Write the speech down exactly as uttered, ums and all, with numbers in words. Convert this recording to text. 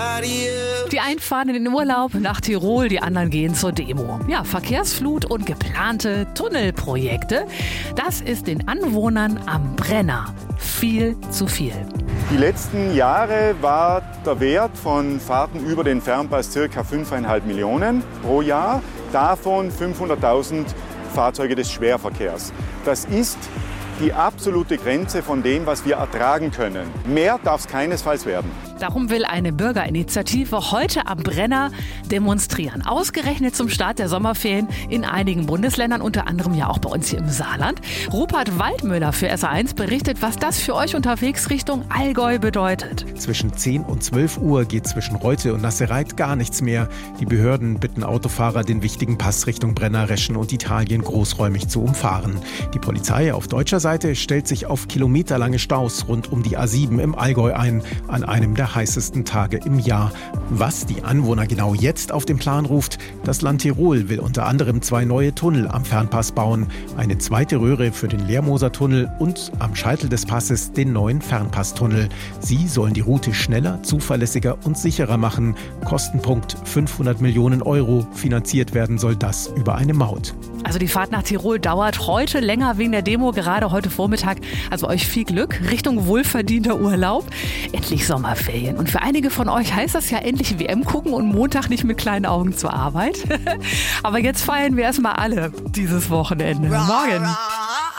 Die einen fahren in den Urlaub nach Tirol, die anderen gehen zur Demo. Ja, Verkehrsflut und geplante Tunnelprojekte, das ist den Anwohnern am Brenner viel zu viel. Die letzten Jahre war der Wert von Fahrten über den Fernpass ca. fünf Komma fünf Millionen pro Jahr, davon fünfhunderttausend Fahrzeuge des Schwerverkehrs. Das ist die absolute Grenze von dem, was wir ertragen können. Mehr darf es keinesfalls werden. Darum will eine Bürgerinitiative heute am Brenner demonstrieren. Ausgerechnet zum Start der Sommerferien in einigen Bundesländern, unter anderem ja auch bei uns hier im Saarland. Rupert Waldmüller für S A eins berichtet, was das für euch unterwegs Richtung Allgäu bedeutet. Zwischen zehn und zwölf Uhr geht zwischen Reute und Nassereit gar nichts mehr. Die Behörden bitten Autofahrer, den wichtigen Pass Richtung Brenner, Reschen und Italien großräumig zu umfahren. Die Polizei auf deutscher Seite stellt sich auf kilometerlange Staus rund um die A sieben im Allgäu ein, an einem der heißesten Tage im Jahr. Was die Anwohner genau jetzt auf den Plan ruft, das Land Tirol will unter anderem zwei neue Tunnel am Fernpass bauen, eine zweite Röhre für den Lermoser-Tunnel und am Scheitel des Passes den neuen Fernpasstunnel. Sie sollen die Route schneller, zuverlässiger und sicherer machen. Kostenpunkt fünfhundert Millionen Euro. Finanziert werden soll das über eine Maut. Also die Fahrt nach Tirol dauert heute länger wegen der Demo, gerade heute Vormittag. Also euch viel Glück, Richtung wohlverdienter Urlaub. Endlich Sommerferien. Und für einige von euch heißt das ja endlich W M gucken und Montag nicht mit kleinen Augen zur Arbeit. Aber jetzt feiern wir erstmal alle dieses Wochenende. Morgen.